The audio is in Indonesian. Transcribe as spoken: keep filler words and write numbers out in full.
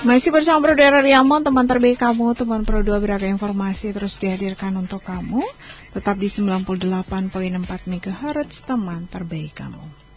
Masih bersama Bro Dara Riamon, teman terbaik kamu, teman Pro dua beragam informasi terus dihadirkan untuk kamu. Tetap di sembilan puluh delapan koma empat megahertz, teman terbaik kamu.